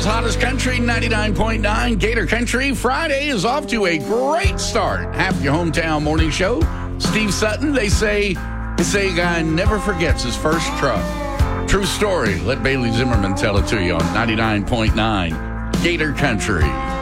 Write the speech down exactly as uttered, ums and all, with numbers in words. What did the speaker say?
Hottest Country, ninety-nine point nine Gator Country. Friday is off to a great start. Half your hometown morning show. Steve Sutton, they say, they say a guy never forgets his first truck. True story. Let Bailey Zimmerman tell it to you on ninety-nine point nine Gator Country.